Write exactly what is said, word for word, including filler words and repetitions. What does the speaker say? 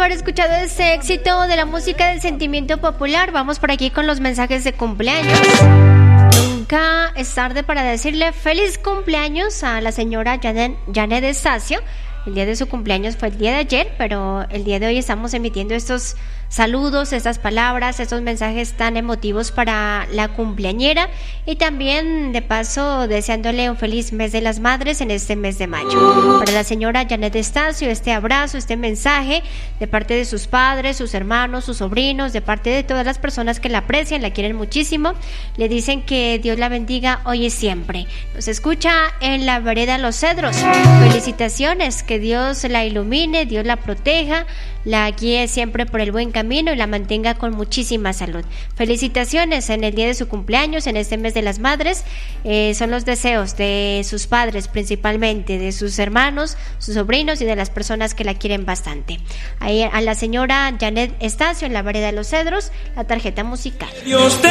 haber escuchado ese éxito de la música del sentimiento popular. Vamos por aquí con los mensajes de cumpleaños. Nunca es tarde para decirle feliz cumpleaños a la señora Janet, Janet Estacio. El día de su cumpleaños fue el día de ayer, pero el día de hoy estamos emitiendo estos saludos, estas palabras, estos mensajes tan emotivos para la cumpleañera, y también de paso deseándole un feliz mes de las madres en este mes de mayo. Para la señora Janet Estacio, este abrazo, este mensaje de parte de sus padres, sus hermanos, sus sobrinos, de parte de todas las personas que la aprecian, la quieren muchísimo, le dicen que Dios la bendiga hoy y siempre. Nos escucha en la vereda Los Cedros. Felicitaciones, que Dios la ilumine, Dios la proteja, la guíe siempre por el buen camino y la mantenga con muchísima salud. Felicitaciones en el día de su cumpleaños, en este mes de las madres. Eh, son los deseos de sus padres, principalmente de sus hermanos, sus sobrinos y de las personas que la quieren bastante. Ahí a la señora Janet Estacio en la vereda de Los Cedros, la tarjeta musical.